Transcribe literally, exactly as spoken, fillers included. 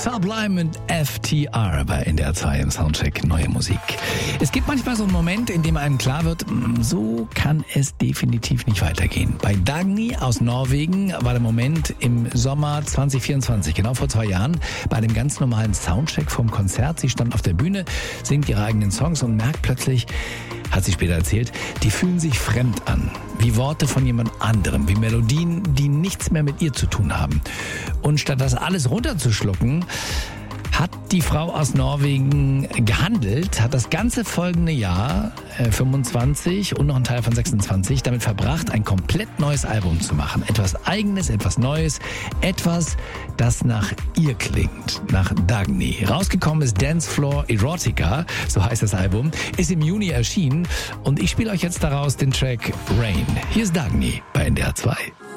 Sublime und F T R bei N D R zwei im Soundcheck Neue Musik. Es gibt manchmal so einen Moment, in dem einem klar wird, so kann es definitiv nicht weitergehen. Bei Dagny aus Norwegen war der Moment im Sommer zwanzig vierundzwanzig, genau vor zwei Jahren, bei einem ganz normalen Soundcheck vom Konzert. Sie stand auf der Bühne, singt ihre eigenen Songs und merkt plötzlich, hat sie später erzählt, die fühlen sich fremd an. Wie Worte von jemand anderem, wie Melodien, die nichts mehr mit ihr zu tun haben. Und statt das alles runterzuschlucken, hat die Frau aus Norwegen gehandelt, hat das ganze folgende Jahr, äh, fünfundzwanzig und noch ein Teil von sechsundzwanzig, damit verbracht, ein komplett neues Album zu machen. Etwas Eigenes, etwas Neues, etwas, das nach ihr klingt, nach Dagny. Rausgekommen ist Dancefloor Erotica, so heißt das Album, ist im Juni erschienen und ich spiele euch jetzt daraus den Track Rain. Hier ist Dagny bei N D R zwei.